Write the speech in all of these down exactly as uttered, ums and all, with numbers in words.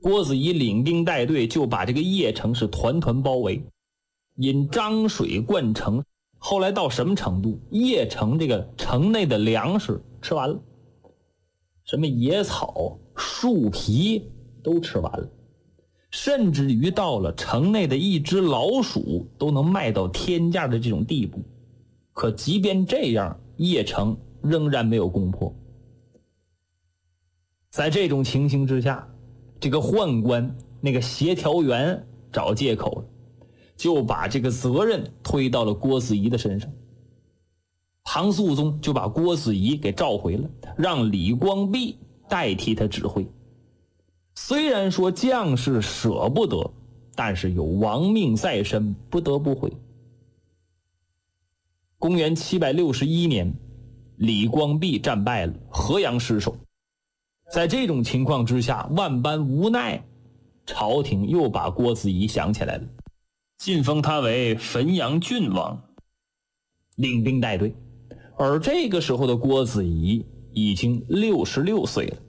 郭子仪领兵带队就把这个邺城是团团包围，引漳水灌城。后来到什么程度？邺城这个城内的粮食吃完了，什么野草树皮都吃完了，甚至于到了城内的一只老鼠都能卖到天价的这种地步。可即便这样，邺城仍然没有攻破。在这种情形之下，这个宦官那个协调员找借口了，就把这个责任推到了郭子仪的身上。唐肃宗就把郭子仪给召回了，让李光弼代替他指挥。虽然说将士舍不得，但是有亡命在身，不得不回。公元七百六十一年，李光弼战败了，河阳失守。在这种情况之下，万般无奈，朝廷又把郭子仪想起来了，晋封他为汾阳郡王，领兵带队。而这个时候的郭子仪已经六十六岁了。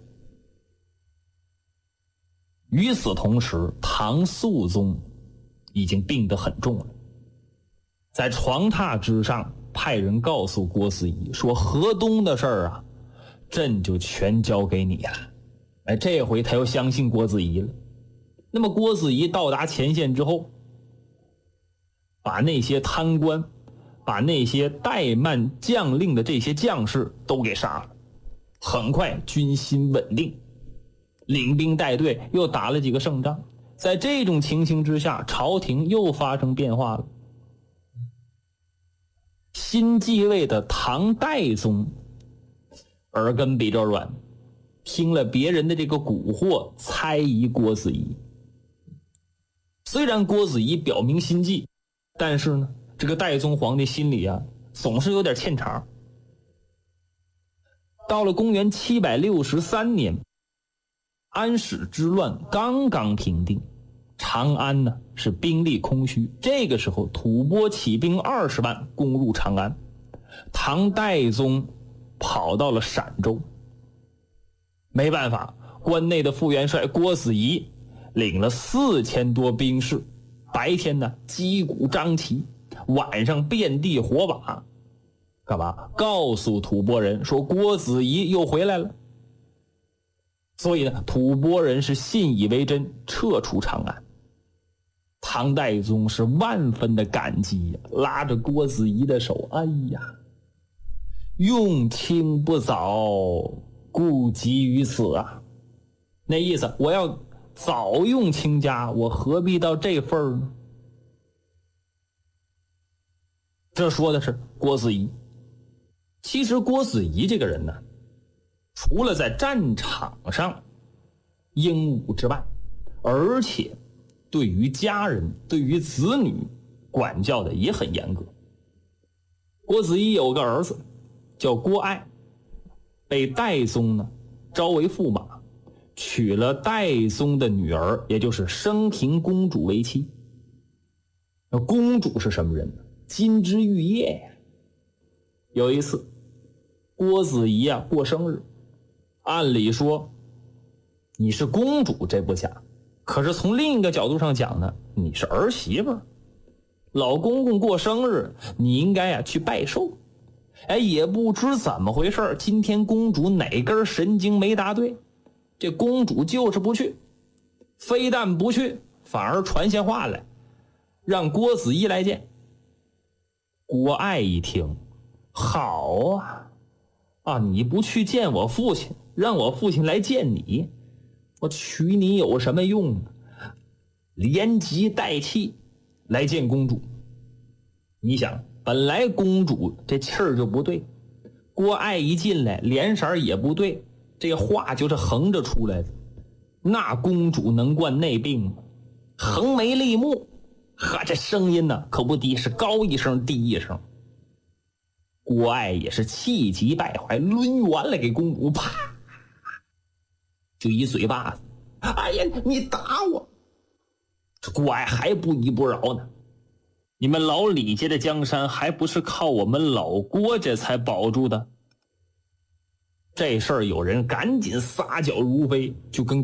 与此同时，唐肃宗已经病得很重了，在床榻之上派人告诉郭子仪说，河东的事儿啊，朕就全交给你了。哎，这回他又相信郭子仪了。那么郭子仪到达前线之后，把那些贪官，把那些怠慢将令的这些将士都给杀了。很快军心稳定，领兵带队又打了几个胜仗。在这种情形之下，朝廷又发生变化了。新继位的唐代宗耳根比较软，听了别人的这个蛊惑，猜疑郭子仪。虽然郭子仪表明心迹，但是呢，这个代宗皇帝心里啊，总是有点欠茬。到了公元七百六十三年，安史之乱刚刚平定，长安呢是兵力空虚。这个时候，吐蕃起兵二十万攻入长安，唐代宗跑到了陕州。没办法，关内的副元帅郭子仪领了四千多兵士，白天呢击鼓张旗，晚上遍地火把，干嘛？告诉吐蕃人说郭子仪又回来了。所以呢，吐蕃人是信以为真，撤出长安。唐代宗是万分的感激呀，拉着郭子仪的手，哎呀，用卿不早，故急于此啊。那意思，我要早用卿家，我何必到这份儿呢？这说的是郭子仪。其实郭子仪这个人呢，除了在战场上英武之外，而且对于家人，对于子女管教的也很严格。郭子仪有个儿子叫郭爱，被代宗呢招为驸马，娶了代宗的女儿，也就是升平公主为妻。那公主是什么人呢？金枝玉叶呀。有一次郭子仪啊过生日，按理说你是公主这不假，可是从另一个角度上讲呢，你是儿媳妇，老公公过生日你应该啊去拜寿。哎，也不知怎么回事，今天公主哪根神经没答对，这公主就是不去，非但不去，反而传下话来让郭子仪来见。郭爱一听，好啊啊，你不去见我父亲，让我父亲来见你，我娶你有什么用呢？连急带气来见公主。你想，本来公主这气儿就不对，郭爱一进来脸色也不对，这话就是横着出来的。那公主能惯内病吗？横眉立目，哈，这声音呢可不低，是高一声低一声。郭爱也是气急败坏，抡圆了给公主，啪就一嘴巴子。哎呀，你打我！这郭爱还不依不饶呢。你们老李家的江山还不是靠我们老郭家才保住的？这事儿有人赶紧撒脚如飞，就跟